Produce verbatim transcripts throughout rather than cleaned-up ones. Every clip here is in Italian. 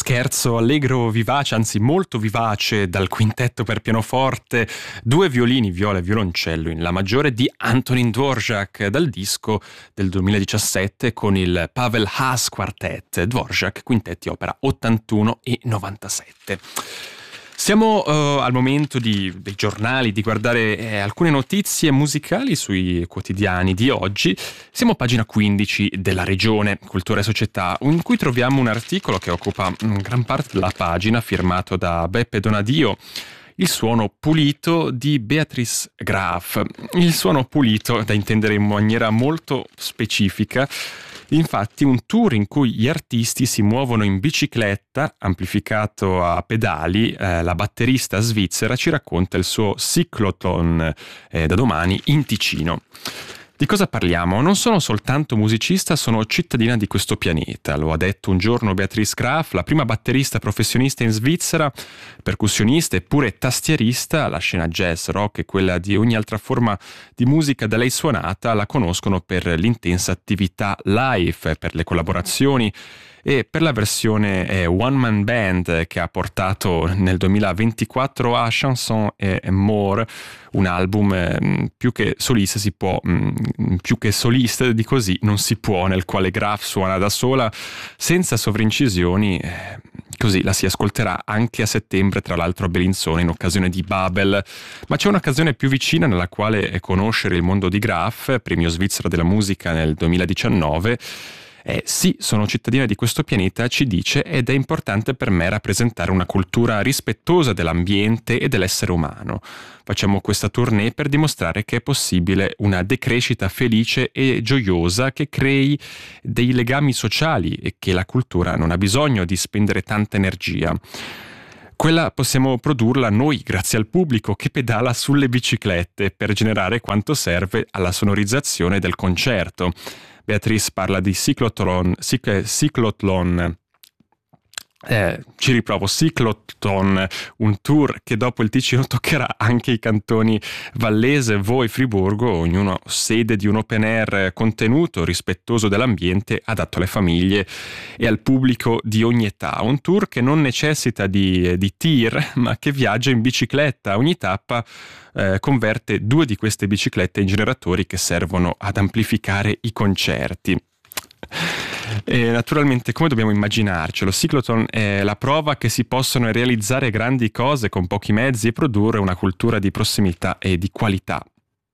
scherzo allegro, vivace, anzi molto vivace, dal quintetto per pianoforte, due violini, viola e violoncello in La maggiore di Antonín Dvořák, dal disco del duemiladiciassette con il Pavel Haas Quartet. Dvořák, quintetti, opera ottantuno e novantasette. Siamo uh, al momento di, dei giornali, di guardare eh, alcune notizie musicali sui quotidiani di oggi. Siamo a pagina quindici della Regione, Cultura e Società, in cui troviamo un articolo che occupa mm, gran parte della pagina, firmato da Beppe Donadio. Il suono pulito di Beatrice Graf. Il suono pulito, da intendere in maniera molto specifica. Infatti un tour in cui gli artisti si muovono in bicicletta, amplificato a pedali, eh, la batterista svizzera ci racconta il suo cicloton eh, da domani in Ticino. Di cosa parliamo? Non sono soltanto musicista, sono cittadina di questo pianeta. Lo ha detto un giorno Beatrice Graf, la prima batterista professionista in Svizzera, percussionista e pure tastierista. La scena jazz, rock e quella di ogni altra forma di musica da lei suonata la conoscono per l'intensa attività live, per le collaborazioni e per la versione eh, One Man Band che ha portato nel duemilaventiquattro a Chanson et More, un album eh, più che solista si può, mh, più che solista di così non si può, nel quale Graf suona da sola senza sovraincisioni. Eh, così la si ascolterà anche a settembre, tra l'altro a Bellinzona in occasione di Babel. Ma c'è un'occasione più vicina nella quale conoscere il mondo di Graf, premio svizzero della musica nel duemiladiciannove. Eh, sì, sono cittadina di questo pianeta, ci dice, ed è importante per me rappresentare una cultura rispettosa dell'ambiente e dell'essere umano. Facciamo questa tournée per dimostrare che è possibile una decrescita felice e gioiosa che crei dei legami sociali e che la cultura non ha bisogno di spendere tanta energia. Quella possiamo produrla noi grazie al pubblico che pedala sulle biciclette per generare quanto serve alla sonorizzazione del concerto. Beatrice parla di ciclotron, cic- ciclotron eh, ci riprovo, ciclotron, un tour che dopo il Ticino toccherà anche i cantoni Vallese, Vo e Friburgo, ognuno sede di un open air contenuto, rispettoso dell'ambiente, adatto alle famiglie e al pubblico di ogni età. Un tour che non necessita di, di tir, ma che viaggia in bicicletta. Ogni tappa eh, converte due di queste biciclette in generatori che servono ad amplificare i concerti. E naturalmente, come dobbiamo immaginarcelo? Cicloton è la prova che si possono realizzare grandi cose con pochi mezzi e produrre una cultura di prossimità e di qualità.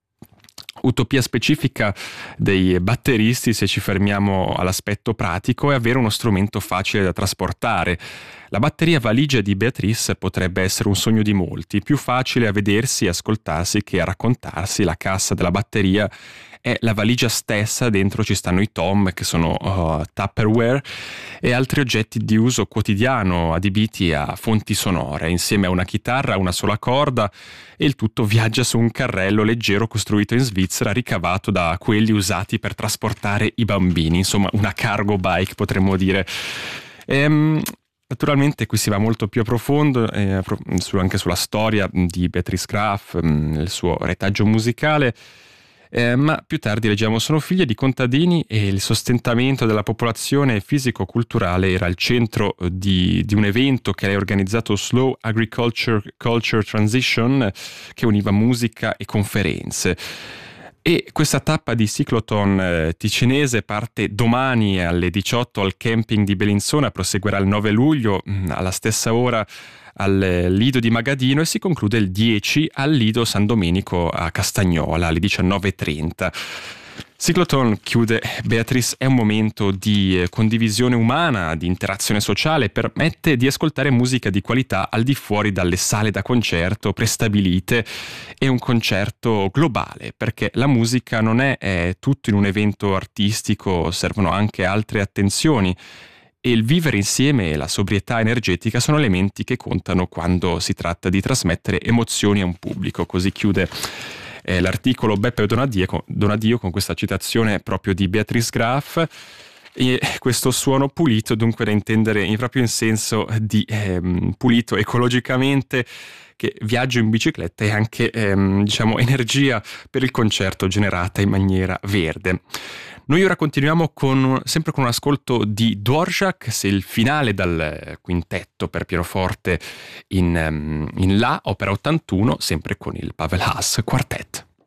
Utopia specifica dei batteristi, se ci fermiamo all'aspetto pratico, è avere uno strumento facile da trasportare. La batteria valigia di Beatrice potrebbe essere un sogno di molti, più facile a vedersi e ascoltarsi che a raccontarsi. La cassa della batteria è la valigia stessa, dentro ci stanno i tom, che sono uh, Tupperware, e altri oggetti di uso quotidiano adibiti a fonti sonore, insieme a una chitarra a una sola corda, e il tutto viaggia su un carrello leggero costruito in Svizzera, ricavato da quelli usati per trasportare i bambini, insomma una cargo bike potremmo dire. Ehm... Naturalmente qui si va molto più a profondo, eh, anche sulla storia di Beatrice Graf, il suo retaggio musicale, eh, ma più tardi leggiamo: sono figlia di contadini e il sostentamento della popolazione fisico-culturale era al centro di, di un evento che lei ha organizzato, Slow Agriculture Culture Transition, che univa musica e conferenze. E questa tappa di cicloton eh, ticinese parte domani alle diciotto al camping di Bellinzona, proseguirà il nove luglio mh, alla stessa ora al Lido di Magadino e si conclude il dieci al Lido San Domenico a Castagnola alle diciannove e trenta. Cicloton, chiude Beatrice, è un momento di condivisione umana, di interazione sociale, permette di ascoltare musica di qualità al di fuori dalle sale da concerto prestabilite. È un concerto globale, perché la musica non è, è tutto in un evento artistico, servono anche altre attenzioni. E il vivere insieme e la sobrietà energetica sono elementi che contano quando si tratta di trasmettere emozioni a un pubblico. Così chiude l'articolo Beppe Donadio, Donadio con questa citazione proprio di Beatrice Graf. E questo suono pulito dunque da intendere in proprio in senso di ehm, pulito ecologicamente, che viaggio in bicicletta e anche ehm, diciamo energia per il concerto generata in maniera verde. Noi ora continuiamo con, sempre con un ascolto di Dvorak, se il finale dal quintetto per pianoforte in, um, in La, opera ottantuno, sempre con il Pavel Haas Quartet.